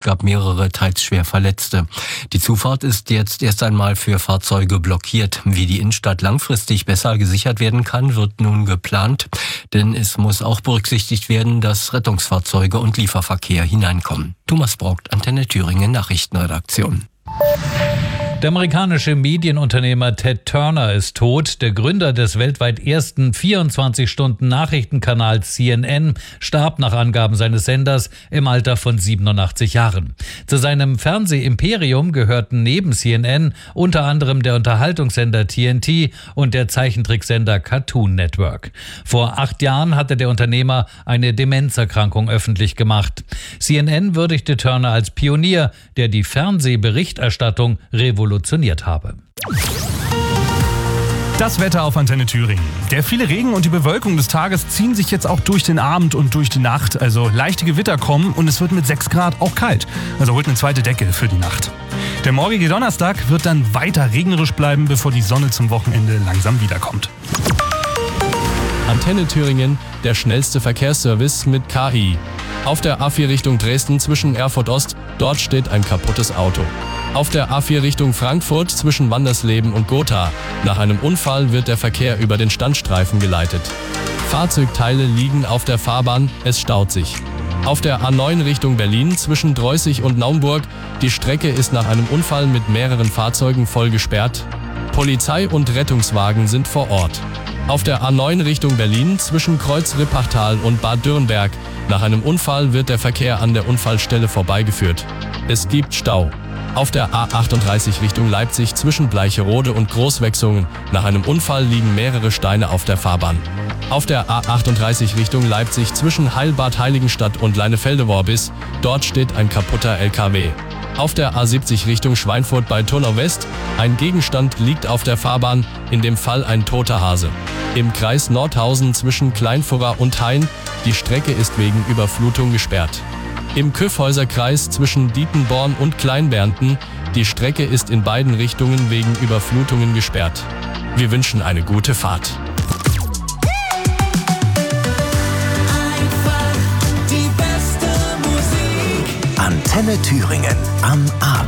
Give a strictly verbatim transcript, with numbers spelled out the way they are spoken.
gab mehrere teils schwer Verletzte. Die Zufahrt ist jetzt erst einmal für Fahrzeuge blockiert. Wie die Innenstadt langfristig besser gesichert werden kann, wird nun geplant. Denn es muss auch berücksichtigt werden, dass Rettungsfahrzeuge und Lieferverkehr hineinkommen. Thomas Braucht, Antenne Thüringen Nachrichtenredaktion. Der amerikanische Medienunternehmer Ted Turner ist tot. Der Gründer des weltweit ersten vierundzwanzig-Stunden-Nachrichtenkanals C N N starb nach Angaben seines Senders im Alter von siebenundachtzig Jahren. Zu seinem Fernsehimperium gehörten neben C N N unter anderem der Unterhaltungssender T N T und der Zeichentricksender Cartoon Network. Vor acht Jahren hatte der Unternehmer eine Demenzerkrankung öffentlich gemacht. C N N würdigte Turner als Pionier, der die Fernsehberichterstattung revolutioniert habe. Das Wetter auf Antenne Thüringen. Der viele Regen und die Bewölkung des Tages ziehen sich jetzt auch durch den Abend und durch die Nacht. Also leichte Gewitter kommen und es wird mit sechs Grad auch kalt. Also holt eine zweite Decke für die Nacht. Der morgige Donnerstag wird dann weiter regnerisch bleiben, bevor die Sonne zum Wochenende langsam wiederkommt. Antenne Thüringen, der schnellste Verkehrsservice mit K I. Auf der A vier Richtung Dresden zwischen Erfurt Ost, dort steht ein kaputtes Auto. Auf der A vier Richtung Frankfurt zwischen Wandersleben und Gotha. Nach einem Unfall wird der Verkehr über den Standstreifen geleitet. Fahrzeugteile liegen auf der Fahrbahn, es staut sich. Auf der A neun Richtung Berlin zwischen Dreußig und Naumburg. Die Strecke ist nach einem Unfall mit mehreren Fahrzeugen voll gesperrt. Polizei und Rettungswagen sind vor Ort. Auf der A neun Richtung Berlin zwischen Kreuz-Rippachtal und Bad Dürrenberg. Nach einem Unfall wird der Verkehr an der Unfallstelle vorbeigeführt. Es gibt Stau. Auf der A achtunddreißig Richtung Leipzig zwischen Bleicherode und Großwechsungen. Nach einem Unfall liegen mehrere Steine auf der Fahrbahn. Auf der A achtunddreißig Richtung Leipzig zwischen Heilbad Heiligenstadt und Leinefelde-Worbis. Dort steht ein kaputter L K W. Auf der A siebzig Richtung Schweinfurt bei Turnau West. Ein Gegenstand liegt auf der Fahrbahn, in dem Fall ein toter Hase. Im Kreis Nordhausen zwischen Kleinfurra und Hain. Die Strecke ist wegen Überflutung gesperrt. Im Kyffhäuserkreis zwischen Dietenborn und Kleinbernten. Die Strecke ist in beiden Richtungen wegen Überflutungen gesperrt. Wir wünschen eine gute Fahrt. Einfach die beste Musik. Antenne Thüringen am Abend.